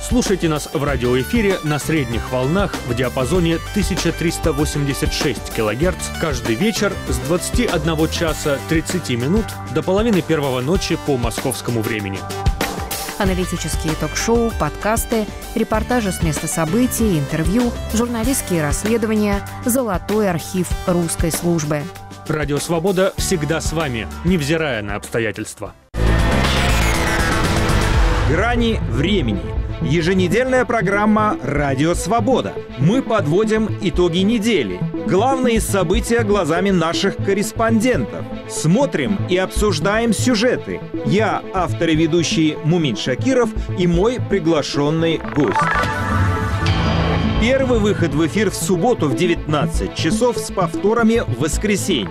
Слушайте нас в радиоэфире на средних волнах в диапазоне 1386 кГц каждый вечер с 21 часа 30 минут до половины первого ночи по московскому времени. Аналитические ток-шоу, подкасты, репортажи с места событий, интервью, журналистские расследования, золотой архив русской службы. Радио «Свобода» всегда с вами, невзирая на обстоятельства. Грани времени. Еженедельная программа «Радио Свобода». Мы подводим итоги недели. Главные события глазами наших корреспондентов. Смотрим и обсуждаем сюжеты. Я, автор и ведущий Мумин Шакиров, и мой приглашенный гость. Первый выход в эфир в субботу в 19 часов с повторами в воскресенье.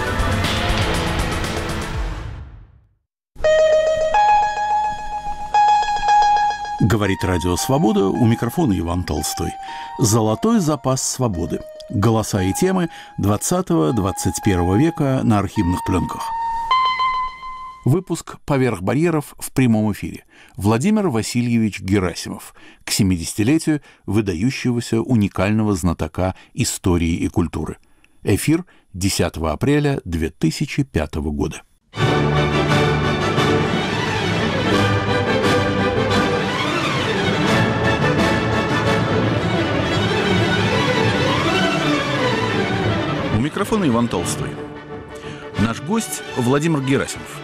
Говорит Радио Свобода, у микрофона Иван Толстой. Золотой запас свободы. Голоса и темы 20-21 века на архивных пленках. Выпуск «Поверх барьеров» в прямом эфире. Владимир Васильевич Герасимов к 70-летию выдающегося уникального знатока истории и культуры. Эфир 10 апреля 2005 года. У микрофона Иван Толстой. Наш гость Владимир Герасимов.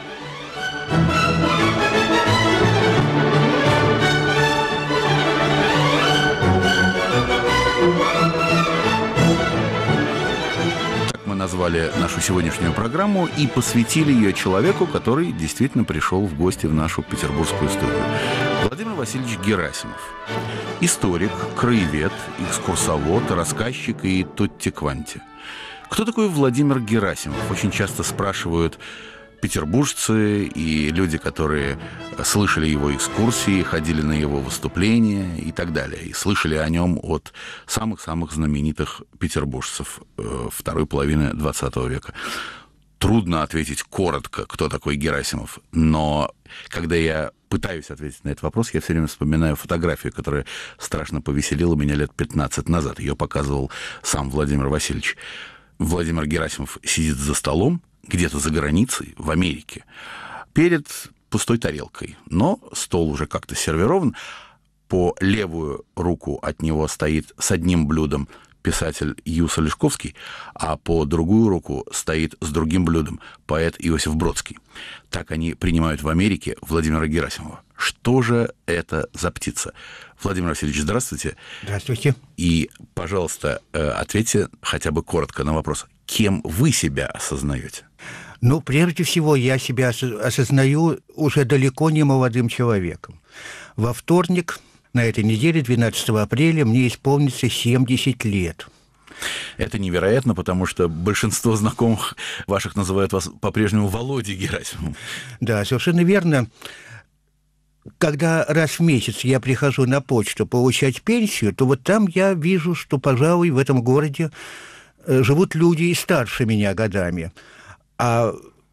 Так мы назвали нашу сегодняшнюю программу и посвятили ее человеку, который действительно пришел в гости в нашу петербургскую студию. Владимир Васильевич Герасимов. Историк, краевед, экскурсовод, рассказчик и тутти-кванти. Кто такой Владимир Герасимов? Очень часто спрашивают петербуржцы и люди, которые слышали его экскурсии, ходили на его выступления и так далее. И слышали о нем от самых-самых знаменитых петербуржцев второй половины XX века. Трудно ответить коротко, кто такой Герасимов, но когда я пытаюсь ответить на этот вопрос, я все время вспоминаю фотографию, которая страшно повеселила меня лет 15 назад. Ее показывал сам Владимир Васильевич. Владимир Герасимов сидит за столом где-то за границей, в Америке, перед пустой тарелкой. Но стол уже как-то сервирован. По левую руку от него стоит с одним блюдом писатель Юса Лешковский, а по другую руку стоит с другим блюдом поэт Иосиф Бродский. Так они принимают в Америке Владимира Герасимова. Что же это за птица? Владимир Васильевич, здравствуйте. Здравствуйте. И, пожалуйста, ответьте хотя бы коротко на вопрос, кем вы себя осознаете? Ну, прежде всего, я себя осознаю уже далеко не молодым человеком. Во вторник, на этой неделе, 12 апреля, мне исполнится 70 лет. Это невероятно, потому что большинство знакомых ваших называют вас по-прежнему Володей Герасимовым. Да, совершенно верно. Когда раз в месяц я прихожу на почту получать пенсию, то вот там я вижу, что, пожалуй, в этом городе живут люди и старше меня годами. А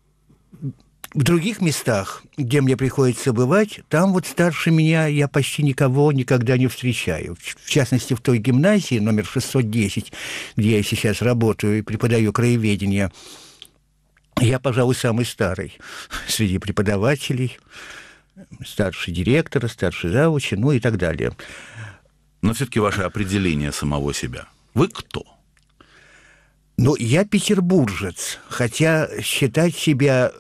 в других местах, где мне приходится бывать, там вот старше меня я почти никого никогда не встречаю. В частности, в той гимназии, номер 610, где я сейчас работаю и преподаю краеведение, я, пожалуй, самый старый среди преподавателей, старший директора, старший завуча, ну и так далее. Но все-таки ваше определение самого себя. Вы кто? Ну, я петербуржец, хотя считать себя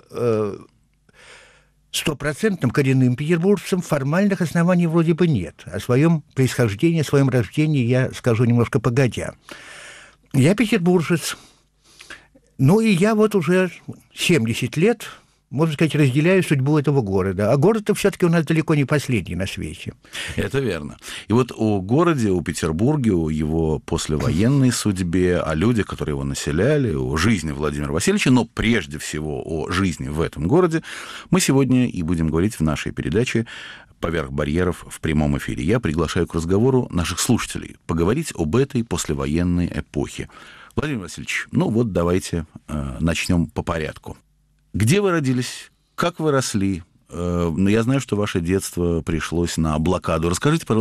стопроцентным коренным петербуржцем формальных оснований вроде бы нет. О своем происхождении, о своем рождении я скажу немножко погодя. Я петербуржец. Ну, и я вот уже 70 лет, можно сказать, разделяю судьбу этого города. А город-то все-таки у нас далеко не последний на свете. Это верно. И вот о городе, о Петербурге, о его послевоенной судьбе, о людях, которые его населяли, о жизни Владимира Васильевича, но прежде всего о жизни в этом городе, мы сегодня и будем говорить в нашей передаче «Поверх барьеров» в прямом эфире. Я приглашаю к разговору наших слушателей поговорить об этой послевоенной эпохе. Владимир Васильевич, ну вот давайте начнем по порядку. Где вы родились? Как вы росли? Я знаю, что ваше детство пришлось на блокаду. Расскажите, пожалуйста,